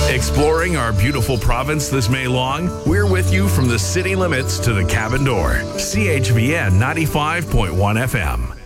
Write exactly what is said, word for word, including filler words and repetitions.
Exploring our beautiful province this May long, we're with you from the city limits to the cabin door. C H V N ninety-five point one F M.